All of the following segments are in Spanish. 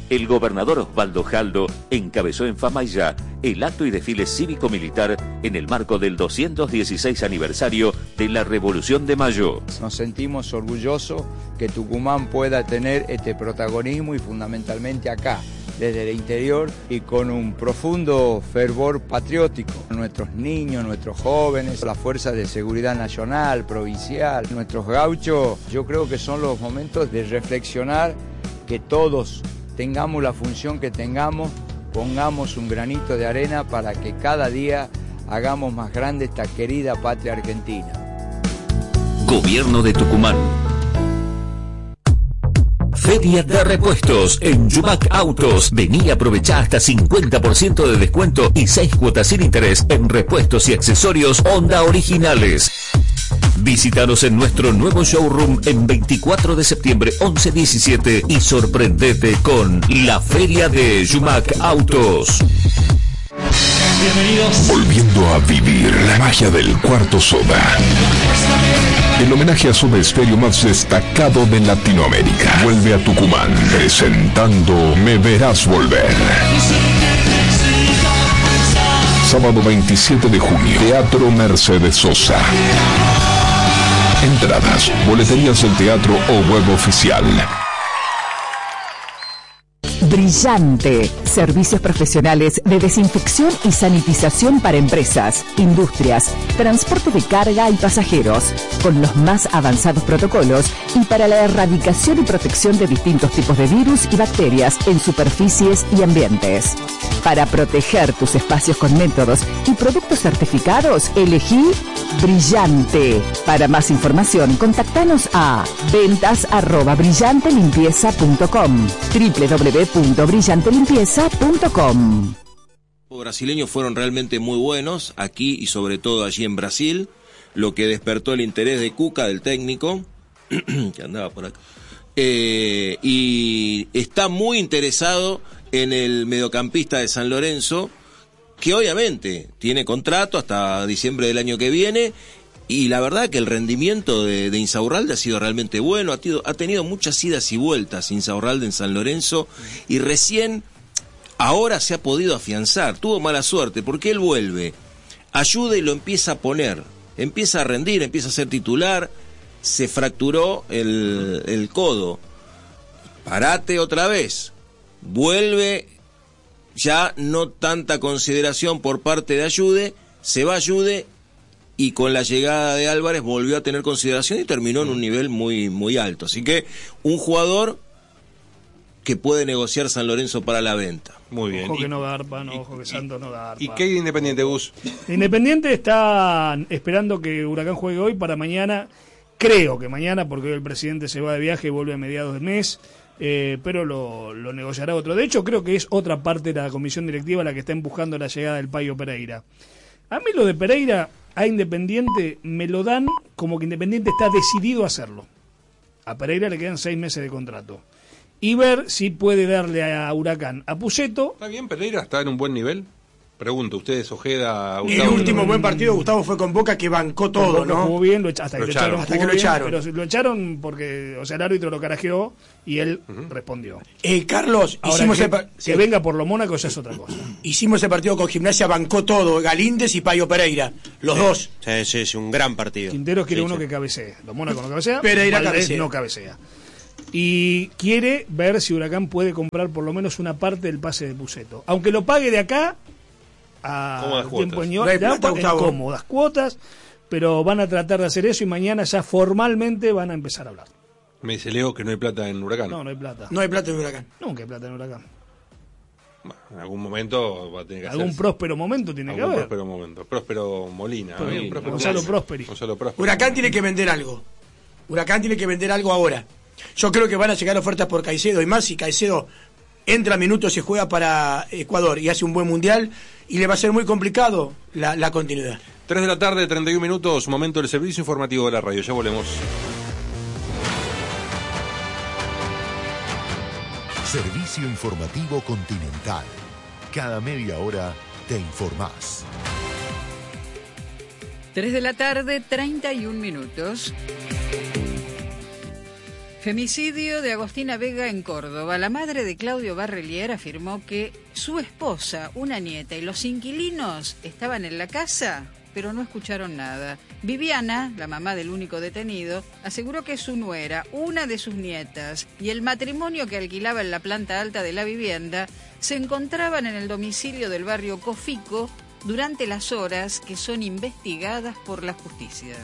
el gobernador Osvaldo Jaldo encabezó en Famaillá el acto y desfile cívico-militar en el marco del 216 aniversario de la Revolución de Mayo. Nos sentimos orgullosos que Tucumán pueda tener este protagonismo y fundamentalmente acá, desde el interior y con un profundo fervor patriótico. Nuestros niños, nuestros jóvenes, las fuerzas de seguridad nacional, provincial, nuestros gauchos, yo creo que son los momentos de reflexionar, que todos tengamos la función que tengamos, pongamos un granito de arena para que cada día hagamos más grande esta querida patria argentina. Gobierno de Tucumán. Feria de repuestos en Yumac Autos. Vení a aprovechar hasta 50% de descuento y 6 cuotas sin interés en repuestos y accesorios Honda originales. Visítanos en nuestro nuevo showroom en 24 de septiembre 11-17 y sorprendete con la Feria de Yumac Autos. Bienvenidos. Volviendo a vivir la magia del Cuarto Soda. El homenaje a Soda Stereo más destacado de Latinoamérica. Vuelve a Tucumán presentando Me Verás Volver. Sábado 27 de junio, Teatro Mercedes Sosa. Entradas, boleterías del teatro o web oficial. Brillante. Servicios profesionales de desinfección y sanitización para empresas, industrias, transporte de carga y pasajeros, con los más avanzados protocolos y para la erradicación y protección de distintos tipos de virus y bacterias en superficies y ambientes. Para proteger tus espacios con métodos y productos certificados, elegí Brillante. Para más información, contactanos a ventas@brillantelimpieza.com, www.brillantelimpieza.com. Los brasileños fueron realmente muy buenos aquí y sobre todo allí en Brasil, lo que despertó el interés de Cuca, del técnico, que andaba por acá, y está muy interesado en el mediocampista de San Lorenzo, que obviamente tiene contrato hasta diciembre del año que viene, y la verdad que el rendimiento de Insaurralde ha sido realmente bueno, ha tenido muchas idas y vueltas Insaurralde en San Lorenzo, y recién ahora se ha podido afianzar. Tuvo mala suerte porque él vuelve, ayuda y lo empieza a poner, empieza a rendir, empieza a ser titular, se fracturó el codo, parate otra vez, vuelve, ya no tanta consideración por parte de Ayude, se va Ayude y con la llegada de Álvarez volvió a tener consideración y terminó en un nivel muy, muy alto. Así que un jugador que puede negociar San Lorenzo para la venta. Muy bien. Ojo que no garpa, ojo que Santos no garpa. ¿Y qué Independiente, Gus? Independiente está esperando que Huracán juegue hoy para mañana. Creo que mañana, porque hoy el presidente se va de viaje y vuelve a mediados del mes. Pero lo negociará otro. De hecho, creo que es otra parte de la comisión directiva la que está empujando la llegada del Payo Pereira. A mí lo de Pereira a Independiente me lo dan como que Independiente está decidido a hacerlo. A Pereira le quedan 6 meses de contrato. Y ver si puede darle a Huracán, a Pusetto. ¿Está bien Pereira? ¿Está en un buen nivel? Pregunto, ustedes, Ojeda, Gustavo. El último buen partido, Gustavo, fue con Boca, que bancó todo, ¿no? Jugó bien, hasta que lo echaron. Pero lo echaron porque, o sea, el árbitro lo carajeó y él respondió. Carlos, ahora hicimos que venga por lo Mónaco ya es otra cosa. Hicimos ese partido con Gimnasia, bancó todo, Galíndez y Payo Pereira, los dos. Sí, un gran partido. Quinteros quiere uno que cabecee. Los Mónaco no cabecea, Pereira cabecea. No cabecea. Y quiere ver si Huracán puede comprar por lo menos una parte del pase de Pusetto. Aunque lo pague de acá a tiempo en cómodas cuotas, pero van a tratar de hacer eso y mañana ya formalmente van a empezar a hablar. Me dice Leo que no hay plata en Huracán. No hay plata. No hay plata en Huracán. Nunca hay plata en Huracán. Bueno, en algún momento va a tener que hacerse. Algún próspero momento tiene que haber. Próspero momento. Próspero Molina. Gonzalo Prosperi. Huracán tiene que vender algo. Huracán tiene que vender algo ahora. Yo creo que van a llegar ofertas por Caicedo, y más si Caicedo entra a minutos y juega para Ecuador y hace un buen mundial, y le va a ser muy complicado la continuidad. 3 de la tarde, 31 minutos, momento del servicio informativo de la radio. Ya volvemos. Servicio informativo Continental. Cada media hora te informás. 3 de la tarde, 31 minutos. Femicidio de Agostina Vega en Córdoba. La madre de Claudio Barrelier afirmó que su esposa, una nieta y los inquilinos estaban en la casa, pero no escucharon nada. Viviana, la mamá del único detenido, aseguró que su nuera, una de sus nietas y el matrimonio que alquilaba en la planta alta de la vivienda se encontraban en el domicilio del barrio Cofico durante las horas que son investigadas por la justicia.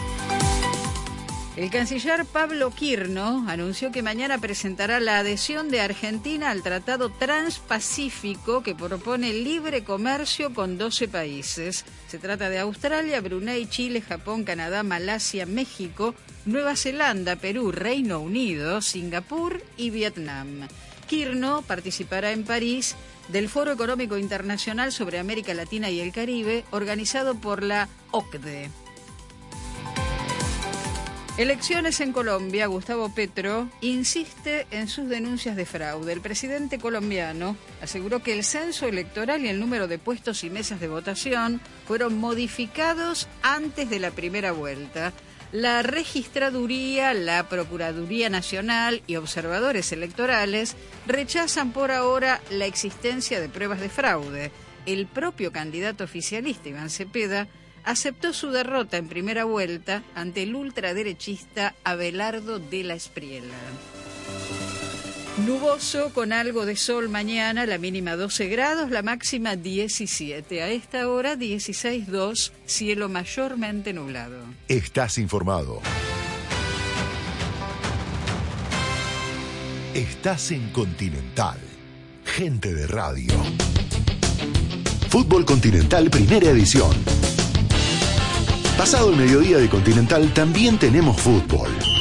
El canciller Pablo Quirno anunció que mañana presentará la adhesión de Argentina al Tratado Transpacífico que propone libre comercio con 12 países. Se trata de Australia, Brunei, Chile, Japón, Canadá, Malasia, México, Nueva Zelanda, Perú, Reino Unido, Singapur y Vietnam. Quirno participará en París del Foro Económico Internacional sobre América Latina y el Caribe, organizado por la OCDE. Elecciones en Colombia. Gustavo Petro insiste en sus denuncias de fraude. El presidente colombiano aseguró que el censo electoral y el número de puestos y mesas de votación fueron modificados antes de la primera vuelta. La Registraduría, la Procuraduría Nacional y observadores electorales rechazan por ahora la existencia de pruebas de fraude. El propio candidato oficialista, Iván Cepeda, aceptó su derrota en primera vuelta ante el ultraderechista Abelardo de la Espriella. Nuboso con algo de sol mañana, la mínima 12 grados, la máxima 17. A esta hora 16,2, cielo mayormente nublado. Estás informado. Estás en Continental. Gente de radio. Fútbol Continental Primera Edición. Pasado el mediodía de Continental también tenemos fútbol.